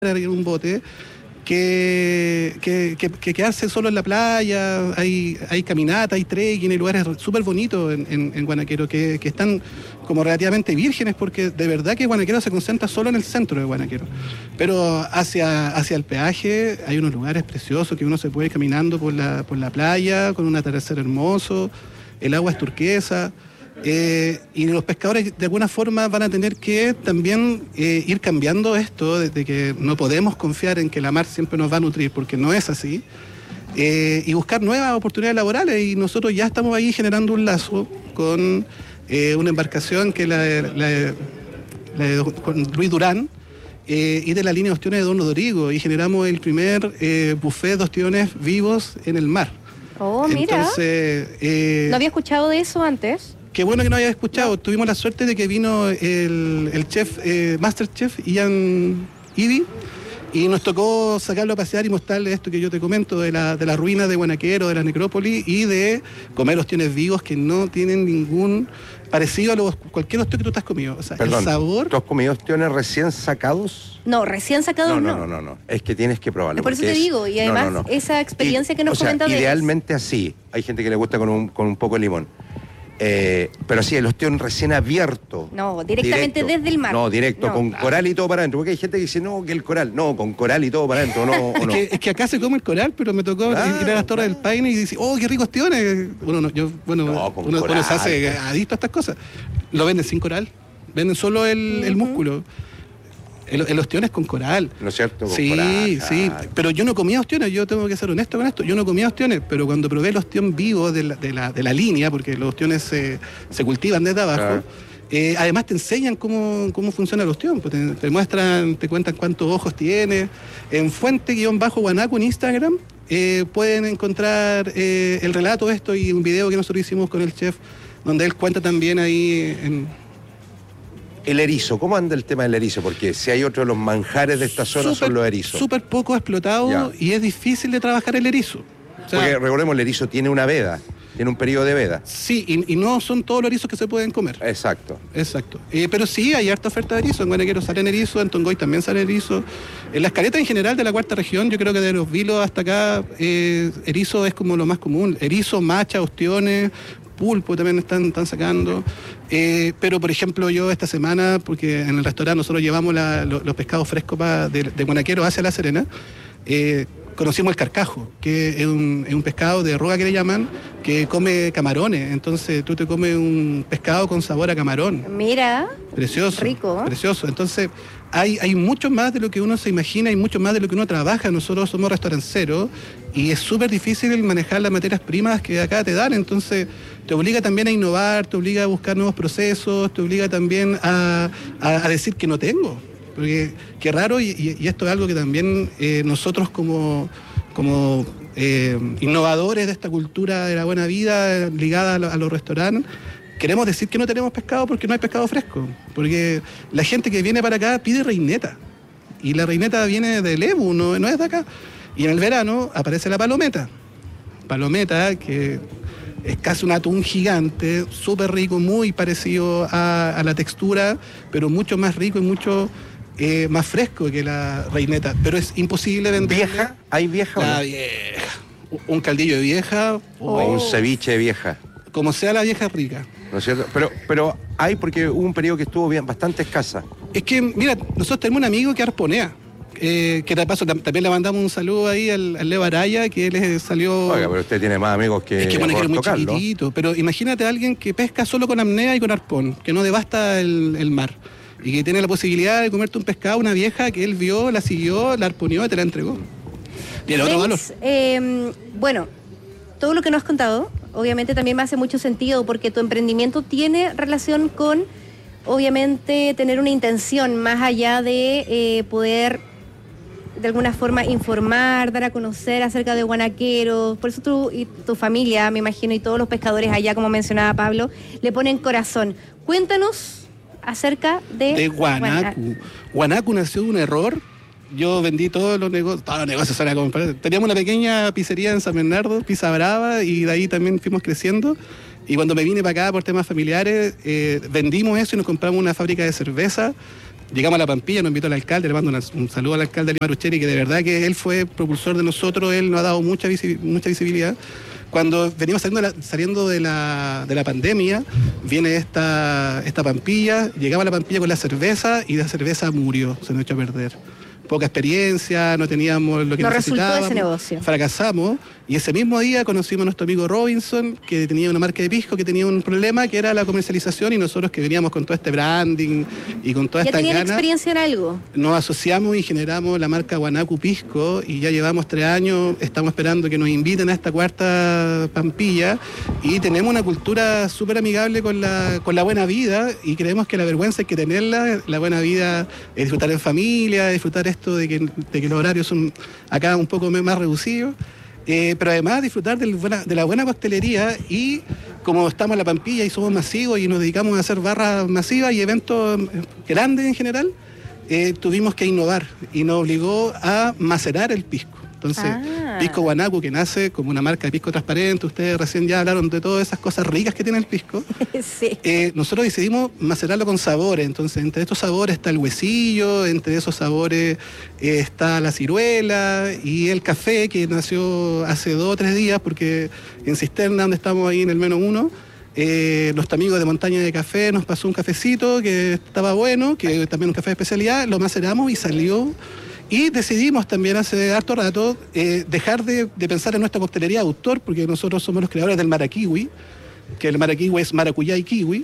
en un bote que quedarse solo en la playa. Hay caminata, hay trekking, hay lugares súper bonitos en Guanaquero que están como relativamente vírgenes, porque de verdad que Guanaquero se concentra solo en el centro de Guanaquero. Pero hacia el peaje hay unos lugares preciosos que uno se puede ir caminando por la playa con un atardecer hermoso, el agua es turquesa. Y los pescadores de alguna forma van a tener que también ir cambiando esto de que no podemos confiar en que la mar siempre nos va a nutrir, porque no es así, y buscar nuevas oportunidades laborales, y nosotros ya estamos ahí generando un lazo con una embarcación que con Luis Durán, y de la línea de ostiones de Don Rodrigo, y generamos el primer buffet de ostiones vivos en el mar. Oh, mira. Entonces, no había escuchado de eso antes. Qué bueno que no haya escuchado. Tuvimos la suerte de que vino el chef, Masterchef Ian Ibi, y nos tocó sacarlo a pasear y mostrarle esto que yo te comento de la ruina de Guanaquero, de la necrópolis, y de comer ostiones vivos que no tienen ningún parecido a cualquier ostión que tú te has comido. O sea, perdón, el sabor... ¿tú has comido ostiones recién sacados? No, recién sacados no. No. Es que tienes que probarlo. Por eso te digo, y además esa experiencia que nos comentas de... Idealmente así. Hay gente que le gusta con un poco de limón. Pero sí, el ostión recién abierto. No, directamente desde el mar. No, directo, con coral y todo para adentro. Porque hay gente que dice, no, que el coral. No, con coral y todo para adentro, no. Es que acá se come el coral, pero me tocó ir a las Torres del Paine y dice, oh, qué rico ostiones. Uno se hace adicto a estas cosas. Lo venden sin coral. Venden solo el músculo. El ostión es con coral. ¿No es cierto? Con sí, coral. Sí. Pero yo no comía ostiones, yo tengo que ser honesto con esto. Yo no comía ostiones, pero cuando probé el ostión vivo de la línea, porque los ostiones se cultivan desde abajo, además te enseñan cómo funciona el ostión. Pues te muestran, te cuentan cuántos ojos tiene. En Fuente-Guanaco en Instagram pueden encontrar el relato de esto y un video que nosotros hicimos con el chef, donde él cuenta también ahí El erizo, ¿cómo anda el tema del erizo? Porque si hay otro de los manjares de esta zona son los erizos. Súper poco explotado y es difícil de trabajar el erizo. O sea, porque recordemos, el erizo tiene una veda, tiene un periodo de veda. Sí, y no son todos los erizos que se pueden comer. Exacto. Pero sí, hay harta oferta de erizo. En Guanaquero salen erizo, en Tongoy también salen erizo. En las caletas en general de la cuarta región, yo creo que de los vilos hasta acá, erizo es como lo más común. Erizo, macha, ostiones, pulpo también están sacando. Pero, por ejemplo, yo esta semana, porque en el restaurante nosotros llevamos los pescados frescos de Guanaquero hacia La Serena, conocimos el carcajo, que es un pescado de roca que le llaman, que come camarones. Entonces tú te comes un pescado con sabor a camarón. Mira. Precioso. Rico. Precioso. Entonces hay mucho más de lo que uno se imagina y mucho más de lo que uno trabaja. Nosotros somos restauranceros y es súper difícil manejar las materias primas que acá te dan. Entonces te obliga también a innovar, te obliga a buscar nuevos procesos, te obliga también a decir que no tengo. Porque qué raro, y esto es algo que también nosotros como innovadores de esta cultura de la buena vida ligada a los restaurantes, queremos decir que no tenemos pescado porque no hay pescado fresco. Porque la gente que viene para acá pide reineta, y la reineta viene del Lebu, no es de acá. Y en el verano aparece la palometa, que es casi un atún gigante, súper rico, muy parecido a la textura, pero mucho más rico y mucho más fresco que la reineta. Pero es imposible vender. ¿Vieja? ¿Hay vieja o no? La vieja. Un caldillo de vieja. O un ceviche de vieja. Como sea, la vieja es rica. ¿No es cierto? Pero hay, porque hubo un periodo que estuvo bastante escasa. Es que, mira, nosotros tenemos un amigo que arponea. Que de paso también le mandamos un saludo ahí al Leo Araya, que él salió... Oiga, pero usted tiene más amigos que... Es que bueno, que es muy local, chiquitito, ¿no? Pero imagínate a alguien que pesca solo con apnea y con arpón, que no devasta el mar, y que tiene la posibilidad de comerte un pescado, una vieja que él vio, la siguió, la arponeó y te la entregó. Tiene otro valor. Bueno, todo lo que nos has contado, obviamente también me hace mucho sentido, porque tu emprendimiento tiene relación con, obviamente, tener una intención más allá de poder de alguna forma informar, dar a conocer acerca de Guanaquero. Por eso tú y tu familia, me imagino, y todos los pescadores allá, como mencionaba Pablo, le ponen corazón. Cuéntanos acerca de Guanaco. Guanaco nació de un error. Yo vendí todos los negocios teníamos una pequeña pizzería en San Bernardo, Pizza Brava, y de ahí también fuimos creciendo. Y cuando me vine para acá por temas familiares, vendimos eso y nos compramos una fábrica de cerveza. Llegamos a La Pampilla, nos invitó el alcalde, le mando un saludo al alcalde Marucheri, que de verdad que él fue propulsor de nosotros, él nos ha dado mucha visibilidad. Cuando venimos saliendo de la pandemia, viene esta Pampilla, llegamos a La Pampilla con la cerveza y la cerveza murió, se nos echó a perder. Poca experiencia, no teníamos lo que necesitábamos. No resultó ese negocio. Fracasamos y ese mismo día conocimos a nuestro amigo Robinson, que tenía una marca de pisco, que tenía un problema que era la comercialización, y nosotros que veníamos con todo este branding y con toda esta gana. ¿Ya tenían experiencia en algo? Nos asociamos y generamos la marca Guanacu Pisco y ya llevamos 3 años, estamos esperando que nos inviten a esta 4ª Pampilla y tenemos una cultura súper amigable con la buena vida y creemos que la vergüenza hay que tenerla, la buena vida es disfrutar en familia, disfrutar esto de que los horarios son acá un poco más reducidos, pero además disfrutar de la buena coctelería, y como estamos en La Pampilla y somos masivos y nos dedicamos a hacer barras masivas y eventos grandes en general, tuvimos que innovar y nos obligó a macerar el pisco. Entonces, Pisco Guanacu, que nace como una marca de pisco transparente, ustedes recién ya hablaron de todas esas cosas ricas que tiene el pisco. Sí. Nosotros decidimos macerarlo con sabores, entonces entre estos sabores está el huesillo, entre esos sabores está la ciruela y el café, que nació hace 2 o 3 días, porque en Cisterna, donde estamos ahí en el -1, nuestro amigo de Montaña de Café nos pasó un cafecito que estaba bueno, que también un café de especialidad, lo maceramos y salió. Y decidimos también hace harto rato dejar de pensar en nuestra coctelería de autor, porque nosotros somos los creadores del maraquiwi, que el maraquiwi es maracuyá y kiwi,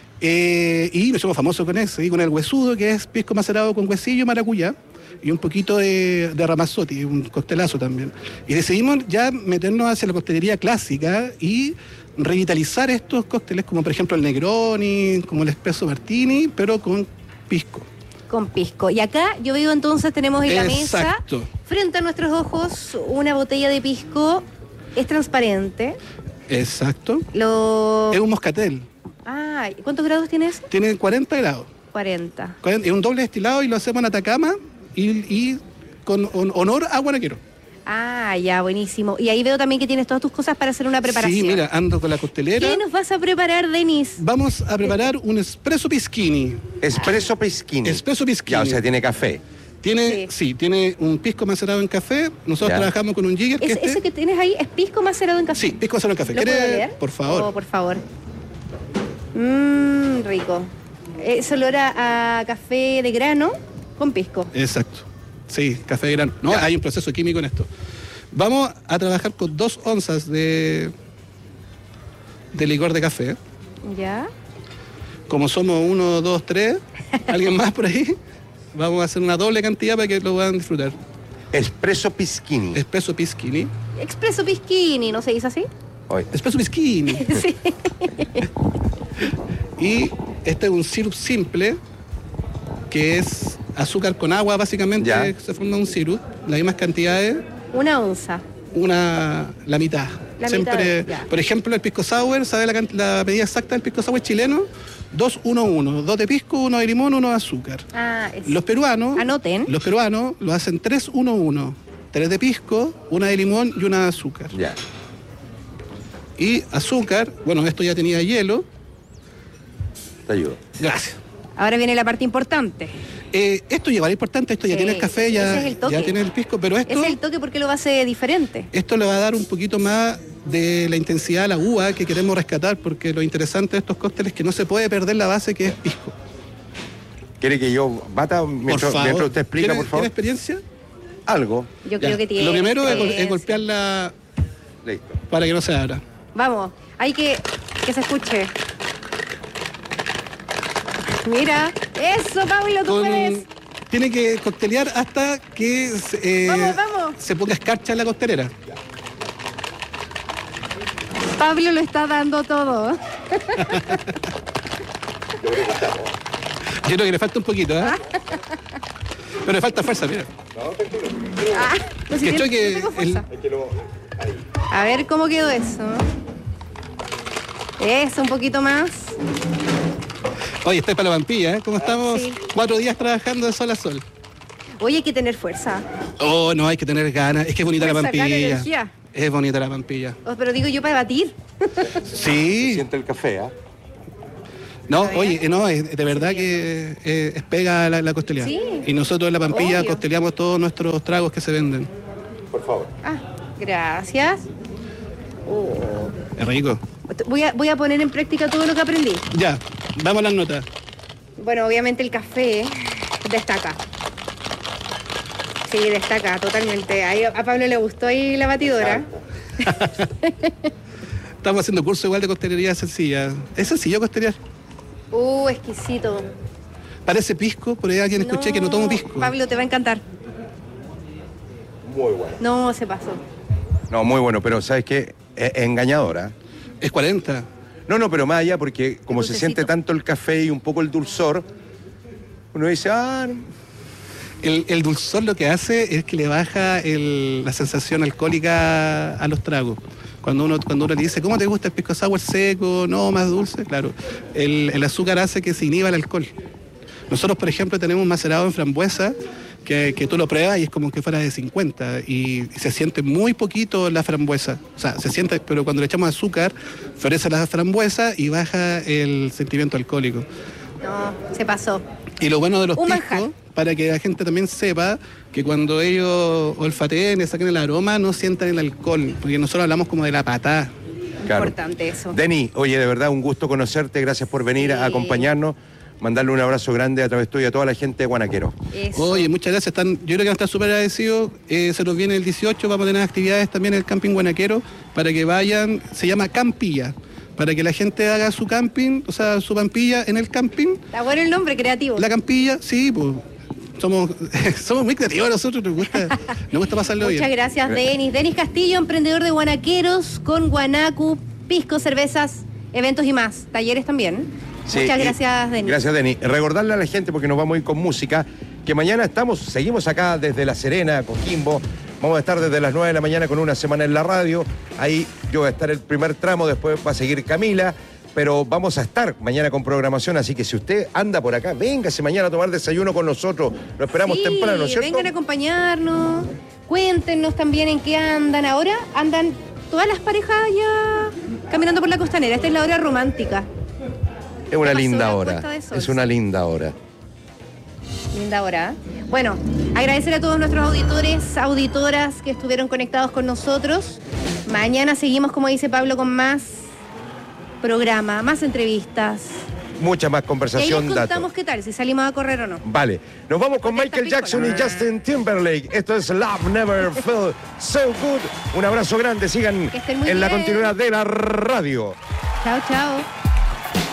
y nos somos famosos con eso, y con el huesudo, que es pisco macerado con huesillo y maracuyá, y un poquito de ramazotti, un coctelazo también. Y decidimos ya meternos hacia la coctelería clásica y revitalizar estos cócteles, como por ejemplo el Negroni, como el Espresso Martini, pero con pisco. Con pisco. Y acá yo veo entonces, tenemos en la mesa, Exacto. frente a nuestros ojos, una botella de pisco. Es transparente. Exacto. Es un moscatel. Ah, ¿cuántos grados tiene ese? Tiene 40 grados. 40. Es un doble destilado y lo hacemos en Atacama y con honor a Guanaquero. Ah, ya, buenísimo. Y ahí veo también que tienes todas tus cosas para hacer una preparación. Sí, mira, ando con la costelera. ¿Qué nos vas a preparar, Denis? Vamos a preparar un espresso piscini. Espresso Piscini. Espresso piscini. Ya, o sea, tiene café. Tiene un pisco macerado en café. Nosotros trabajamos con un jigger. ¿Ese que tienes ahí es pisco macerado en café? Sí, pisco macerado en café. ¿Lo puedo leer? Por favor. Oh, por favor. Rico. Es olor a café de grano con pisco. Exacto. Sí, café de grano. No, hay un proceso químico en esto. Vamos a trabajar con 2 onzas de licor de café. Ya. Como somos 1, 2, 3, alguien más por ahí, vamos a hacer una doble cantidad para que lo puedan disfrutar. Espresso Piscini. Espresso piscini. Espresso piscini, ¿no se dice así? Espresso piscini. Sí. Y este es un sirup simple, que es azúcar con agua, básicamente. Se forma un sirup, las mismas cantidades. 1 onza. La mitad. Siempre, por ejemplo, el pisco sour, ¿sabe la medida exacta del pisco sour chileno? 2, 1, 1. 2 de pisco, 1 de limón, 1 de azúcar. Los peruanos, anoten. Los peruanos lo hacen 3, 1, 1. 3 de pisco, 1 de limón y 1 de azúcar. Ya. Y azúcar, bueno, esto ya tenía hielo. Te ayudo. Gracias. Ahora viene la parte importante. Esto ya vale importante, esto ya tiene el café, ya tiene el pisco, pero esto... Ese es el toque porque lo hace diferente. Esto le va a dar un poquito más de la intensidad a la uva que queremos rescatar, porque lo interesante de estos cócteles es que no se puede perder la base, que es pisco. ¿Quiere que yo bata mientras usted explica, por favor? ¿Tiene experiencia? Algo. Yo creo que tiene. Lo primero es golpearla. Listo. Para que no se abra. Vamos, hay que se escuche. Mira, eso, Pablo, tú puedes. Tiene que coctelear hasta que vamos. se ponga escarcha en la costelera. Pablo lo está dando todo. Yo creo que le falta un poquito, ¿eh? Pero le falta fuerza, mira. Pues si tengo fuerza. A ver cómo quedó eso. Eso, un poquito más. Oye, estoy para La Pampilla, ¿eh? ¿Cómo estamos? Sí. 4 días trabajando de sol a sol. Oye, hay que tener fuerza. Oh, no, hay que tener ganas. Es que es bonita Fuerza, La Pampilla. gana, energía. Es bonita La Pampilla. Pero digo yo para batir. Sí. Siente el café, ¿ah? No, ¿Sabía? oye, no, de verdad que es pega la costeleada. Sí. Y nosotros en La Pampilla Obvio. costeleamos todos nuestros tragos que se venden. Por favor. Ah, gracias. Es rico. Voy a poner en práctica todo lo que aprendí. Ya, vamos a las notas. Bueno, obviamente el café destaca. Sí, destaca totalmente. Ahí a Pablo le gustó ahí la batidora. Estamos haciendo curso igual de costelería sencilla. ¿Es sencillo costelear? Exquisito. Parece pisco, por ahí alguien escuché que no tomo pisco. Pablo, te va a encantar. Muy bueno. No, se pasó. No, muy bueno, pero ¿sabes qué? Es engañadora. Es 40. No, pero más allá, porque como se Dulcecito. siente tanto el café y un poco el dulzor, uno dice, El dulzor lo que hace es que le baja la sensación alcohólica a los tragos. Cuando uno le dice, ¿cómo te gusta el pisco sour seco? No, más dulce, claro. El azúcar hace que se inhiba el alcohol. Nosotros, por ejemplo, tenemos un macerado en frambuesa que tú lo pruebas y es como que fuera de 50 y se siente muy poquito la frambuesa. O sea, se siente, pero cuando le echamos azúcar, florece la frambuesa y baja el sentimiento alcohólico. No, se pasó. Y lo bueno de los Un piscos, manjar. para que la gente también sepa que cuando ellos olfateen y saquen el aroma, no sientan el alcohol, porque nosotros hablamos como de la patá. claro. Importante eso. Deni, oye, de verdad, un gusto conocerte, gracias por venir a acompañarnos, mandarle un abrazo grande a través tuyo a toda la gente de Guanaquero. Eso. Oye, muchas gracias. Yo creo que van a estar súper agradecidos. Se nos viene el 18, vamos a tener actividades también en el Camping Guanaquero para que vayan, se llama Campilla, para que la gente haga su camping, o sea, su pampilla en el camping. Está bueno el nombre, creativo. La Campilla, sí, pues somos muy creativos nosotros, nos gusta pasarlo bien. Muchas gracias, Denis. Denis Castillo, emprendedor de Guanaqueros, con Guanacu, pisco, cervezas, eventos y más. Talleres también. Sí, Muchas y gracias, Denis. Gracias, Deni. Recordarle a la gente, porque nos vamos a ir con música, que mañana seguimos acá desde La Serena, Coquimbo. Vamos a estar desde las 9 de la mañana con Una Semana en la Radio. Ahí yo voy a estar el primer tramo, después va a seguir Camila. Pero vamos a estar mañana con programación, así que si usted anda por acá, véngase mañana a tomar desayuno con nosotros. Lo esperamos temprano, ¿no es cierto? Vengan a acompañarnos. Cuéntenos también en qué andan. Ahora andan todas las parejas ya caminando por la costanera. Esta es la hora romántica. Es una pasó linda la hora. puesta de sol. Es una linda hora. Linda hora. Bueno, agradecer a todos nuestros auditores, auditoras que estuvieron conectados con nosotros. Mañana seguimos, como dice Pablo, con más programa, más entrevistas. Mucha más Y ahí conversación, les datos. contamos qué tal, si salimos a correr o no. Vale, nos vamos con Porque Michael esta Jackson y piscola. Justin Timberlake. Esto es Love Never Felt So Good. Un abrazo grande, sigan Que estén muy en la bien. continuidad de la radio. Chao, chao.